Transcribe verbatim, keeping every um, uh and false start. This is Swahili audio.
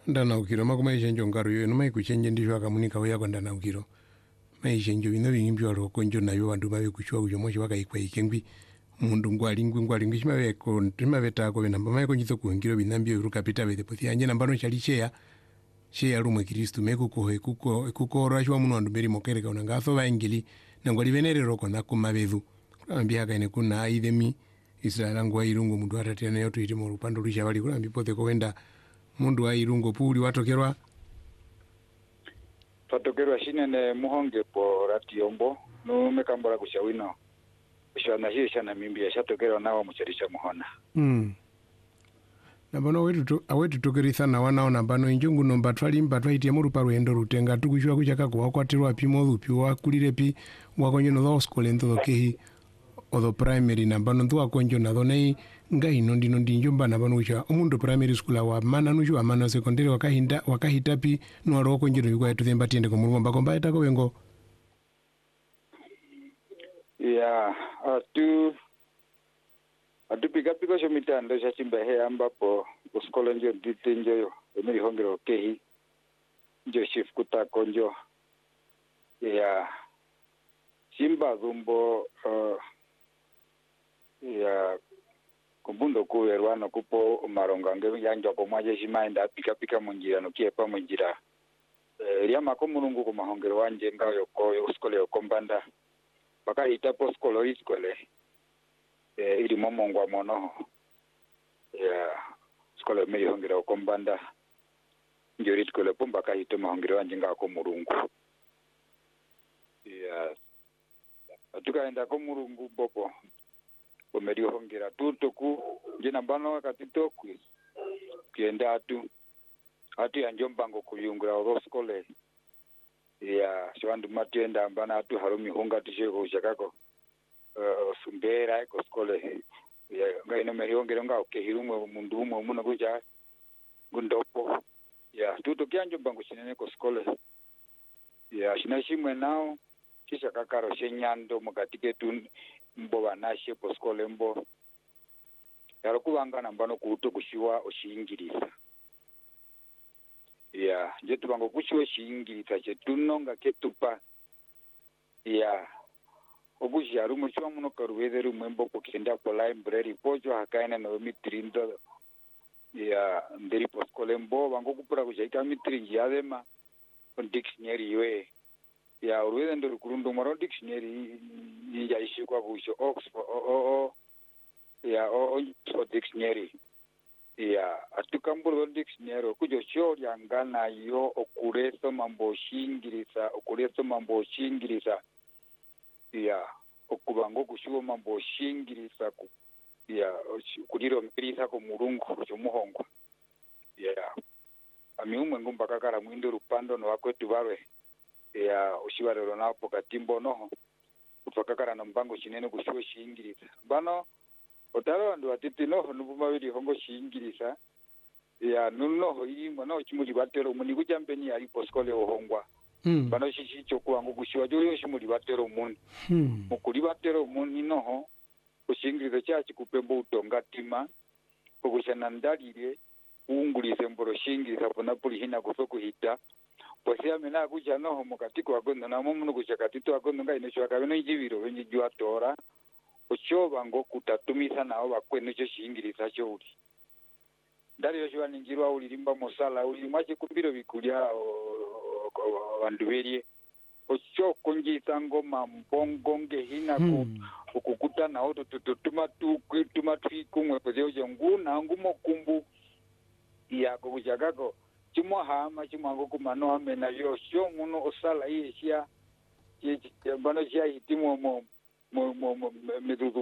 ndanaukiro makumaisha njo ngaro yo nomai kuchenje ndizvo akamunika uya kwandanaukiro maisha njo ino vingimbyo roko njo nayo vandu vave kuchwa kujo moshi wakaikwa ikengwi mundu ngwalingwi ngwalingwi chimave ko chimave tako venamba mai konjitso kuhingiro vinambyo rukapita vete pothi anje nambano chali cheya cheya rumwe Kristu meku ko ekuko ekuko rashwa muno vandu beri mokereka unanga aso vaingili nangwali venere roko nakumavezu kurambia kaine kuna aidemi Israela ngwa irungu mundu atatena yoto iti mu rupando rusha bali kurambi pote ko wenda mundu wa irungu puli watokerwa twatokerwa shinene muhonge po ratiombo no mekambora kushawino kushana hiyo shana mimbi ya shatokerwa nawo mucherisha muhona mm nabano wetu awetu tokerisa na wana nambano injungu nomba twali mba twaite mu ruparo endo rutenga tukushwa kuchaka kwa kwatirwa pimo lupi wa kulire pi wakonyo no dos kolento kehi odo primary nambano ndo akonjo na donei ngai nondi nondi njomba nabano ucha omundu primary school wa mana nuju amana secondary wakahinda wakahitapi no roko njiro yuko tuthemba tiende ko murumba komba itako wengo ya atu atu pika pika sho mitando sha chimbehe ambapo uskola njo dite njo emiri hongero kehi njo shift kutako njo ya simba zumbo uh, ya kumbundo kuwerwana kupo maronga nge yanjo ko mwaje shimaenda pika pika munjira no kiepa munjira e, lyama ko mulungu ko mahongero wanje ngayo ko uskole yo kombanda baka itapo skolo iskole e, ili momongwa mono ya skole me hongero kombanda njori skole pomba ka ito mahongero wanje ngayo ko mulungu ya tukaenda ko mulungu bobo komeri hongera tutuku jina bano wakati toku kienda atu atu ya njombango kuyungura oroskole ya shwandu matenda bana atu harumi honga tisheko ushakako uh, sumbera eko skole ya ngaino meri hongera nga okehirumwe mundu umwe muno kuja gundopo ya tutu kya njombango shinene ko skole ya shinashimwe nao kisha kakaro shenyando mukatike tu mbo banashe poskole mbo yaro kubangana mbano kuuto kushiwa oshingiriza ya jetu bango kushiwa oshingiriza chetunonga ketupa ya obuji arumu chwa muno karuweze rumwe mbo kukenda po library pojo hakaina no mitrindo ya nderi poskole mbo bango kupura kujaika mitrinji yadema on dictionary we ya uruweze ndo kurundo maro dictionary ya ishi kwa busho Oxford o o ya o Oxford dictionary ya atukamburo dictionary kujo sho yangana yo okureso mambo shingirisa okureso mambo shingirisa ya okubango kushuo mambo shingirisa ku ya kuliro mpirisa ko murungu cyo muhongo ya amiumwe ngumba kakara mwindo rupando no wakwetu barwe ya ushibarero napo katimbo noho utwakakara na mbango chinene kushuo shingirisa bano otaro ndo atiti noho nubuma biri hongo shingirisa ya nunoho yimwe no chimuli batero muni kujambeni ari poskole ohongwa mm. bano shishi chokwango kushiwa joyo shimuli batero muni mm. mukuli batero muni noho kushingirisa chachi kupembo utonga tima kukushana ndalire uungulise mboro shingirisa pona puli hina kusoku hita posi amena kuja noho mukatiko wagondo na mumu kuja katito wagondo nga ino shwaka bino njibiro benye jwa tora ochoba ngo kutatumisa nawo bakwene cyo shingirisa cyo uri ndari yo shwa ningirwa uri limba musala uri mwache kumbiro bikulya bandu berie ocho konjita ngoma mbongo ngehina hmm. ku kukuta nawo tututuma tu kwituma twikumwe pozo nguna ngumo kumbu ya kujakako chimwa hama chimwa ngokumano amena yo sho muno osala yeshia ye bano jia hitimo mo mo mo